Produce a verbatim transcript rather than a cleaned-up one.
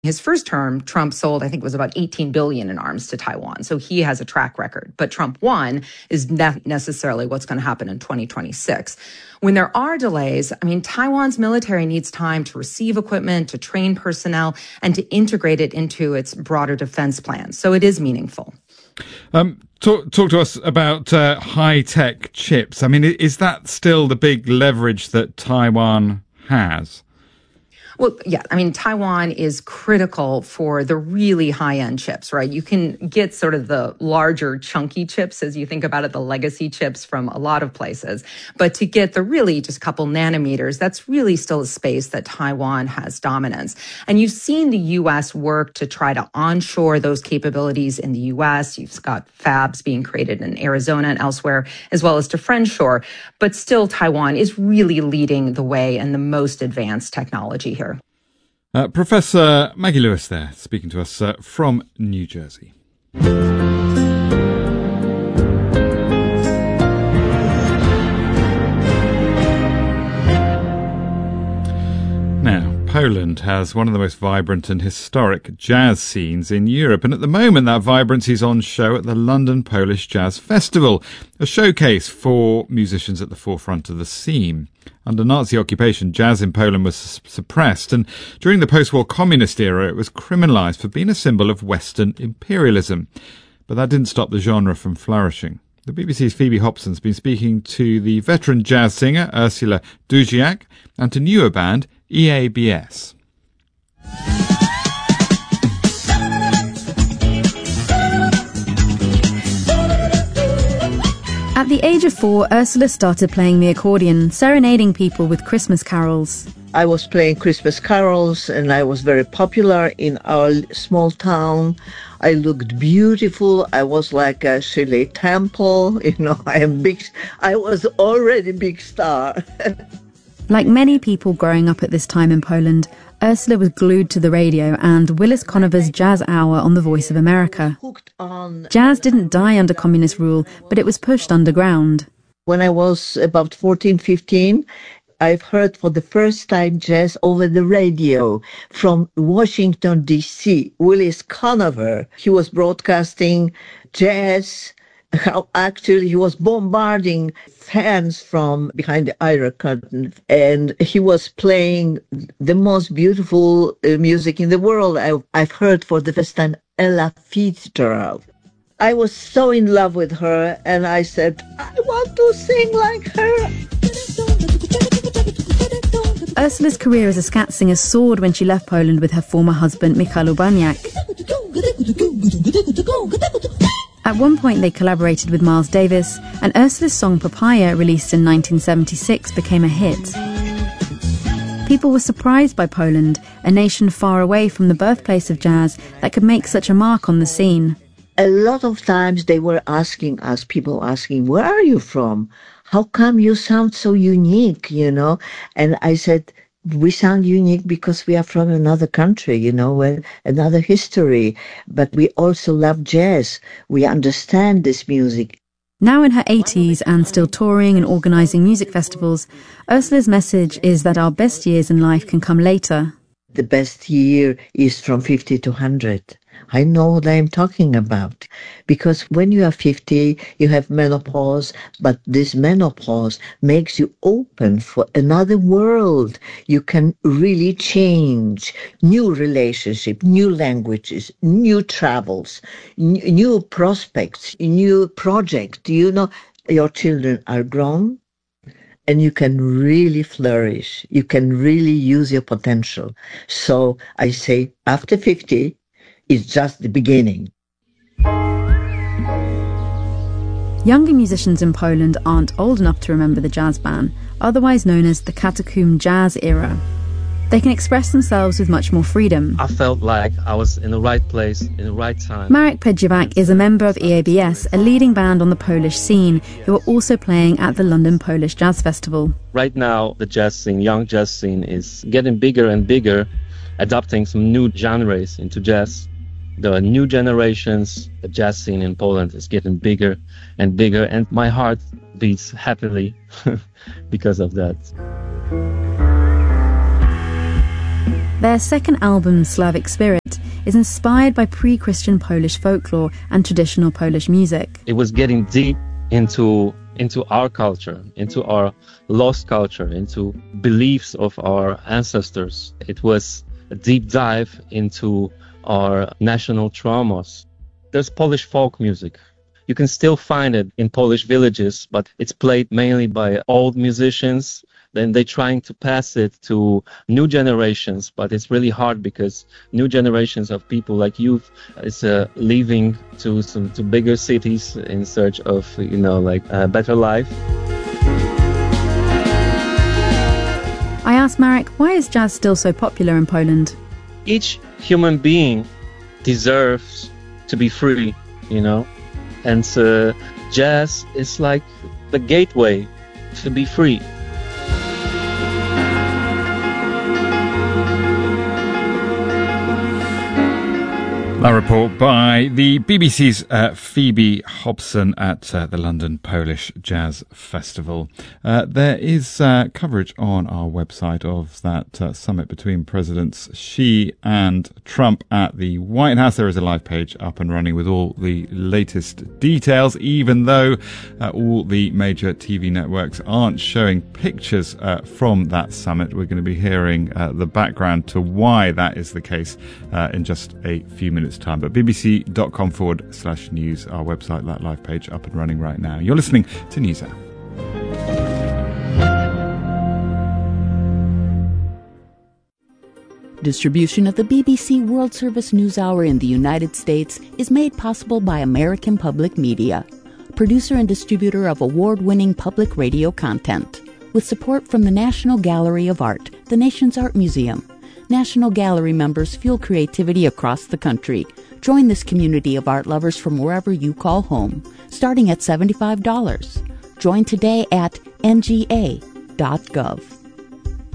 His first term, Trump sold, I think it was about eighteen billion dollars in arms to Taiwan. So he has a track record. But Trump one is not necessarily what's going to happen in twenty twenty-six. When there are delays, I mean, Taiwan's military needs time to receive equipment, to train personnel, and to integrate it into its broader defense plan. So it is meaningful. Um, talk, talk to us about uh, high-tech chips. I mean, is that still the big leverage that Taiwan has? Well, yeah, I mean, Taiwan is critical for the really high-end chips, right? You can get sort of the larger chunky chips, as you think about it, the legacy chips from a lot of places. But to get the really just couple nanometers, that's really still a space that Taiwan has dominance. And you've seen the U S work to try to onshore those capabilities in the U S. You've got fabs being created in Arizona and elsewhere, as well as to friendshore. But still, Taiwan is really leading the way and the most advanced technology here. Uh, Professor Maggie Lewis there, speaking to us uh, from New Jersey. Now, Poland has one of the most vibrant and historic jazz scenes in Europe, and at the moment that vibrancy is on show at the London Polish Jazz Festival, a showcase for musicians at the forefront of the scene. Under Nazi occupation, jazz in Poland was suppressed, and during the post-war communist era, it was criminalised for being a symbol of Western imperialism. But that didn't stop the genre from flourishing. The B B C's Phoebe Hobson's been speaking to the veteran jazz singer Ursula Dudziak and to newer band E A B S. At the age of four, Ursula started playing the accordion, serenading people with Christmas carols. I was playing Christmas carols and I was very popular in our small town. I looked beautiful. I was like a Shirley Temple. You know, I am big. I was already a big star. Like many people growing up at this time in Poland, Ursula was glued to the radio and Willis Conover's Jazz Hour on the Voice of America. Jazz didn't die under communist rule, but it was pushed underground. When I was about fourteen, fifteen, I've heard for the first time jazz over the radio from Washington, D C Willis Conover. He was broadcasting jazz. How actually he was bombarding fans from behind the Iron Curtain, and he was playing the most beautiful uh, music in the world. I, I've heard for the first time Ella Fitzgerald. I was so in love with her, and I said, I want to sing like her. Ursula's career as a scat singer soared when she left Poland with her former husband, Michał Urbaniak. At one point they collaborated with Miles Davis, and Ursula's song Papaya, released in nineteen seventy-six, became a hit. People were surprised by Poland, a nation far away from the birthplace of jazz that could make such a mark on the scene. A lot of times they were asking us, people asking, where are you from? How come you sound so unique, you know? And I said, we sound unique because we are from another country, you know, another history. But we also love jazz. We understand this music. Now in her eighties and still touring and organising music festivals, Ursula's message is that our best years in life can come later. The best year is from fifty to one hundred. I know what I'm talking about. Because when you are fifty, you have menopause, but this menopause makes you open for another world. You can really change. New relationship, new languages, new travels, n- new prospects, new project. You know, your children are grown. And you can really flourish. You can really use your potential. So I say, after fifty, it's just the beginning. Younger musicians in Poland aren't old enough to remember the jazz ban, otherwise known as the catacomb jazz era. They can express themselves with much more freedom. I felt like I was in the right place, in the right time. Marek Pedziewak is a member of E A B S, a leading band on the Polish scene, who are also playing at the London Polish Jazz Festival. Right now, the jazz scene, young jazz scene, is getting bigger and bigger, adopting some new genres into jazz. There are new generations. The jazz scene in Poland is getting bigger and bigger, and my heart beats happily because of that. Their second album, Slavic Spirit, is inspired by pre-Christian Polish folklore and traditional Polish music. It was getting deep into into our culture, into our lost culture, into beliefs of our ancestors. It was a deep dive into our national traumas. There's Polish folk music. You can still find it in Polish villages, but it's played mainly by old musicians. Then they're trying to pass it to new generations, but it's really hard because new generations of people like youth is uh, leaving to some to bigger cities in search of, you know, like a better life. I asked Marek, why is jazz still so popular in Poland? Each human being deserves to be free, you know, and uh, jazz is like the gateway to be free. That report by the B B C's uh, Phoebe Hobson at uh, the London Polish Jazz Festival. Uh, there is uh, coverage on our website of that uh, summit between Presidents Xi and Trump at the White House. There is a live page up and running with all the latest details, even though uh, all the major T V networks aren't showing pictures uh, from that summit. We're going to be hearing uh, the background to why that is the case uh, in just a few minutes time. But bbc.com forward slash news, our website, that live page up and running right now. You're listening to NewsHour. Distribution of the B B C World Service News Hour in the United States is made possible by American Public Media, producer and distributor of award-winning public radio content, with support from the National Gallery of Art, the nation's art museum. National Gallery members fuel creativity across the country. Join this community of art lovers from wherever you call home, starting at seventy-five dollars. Join today at N G A dot gov.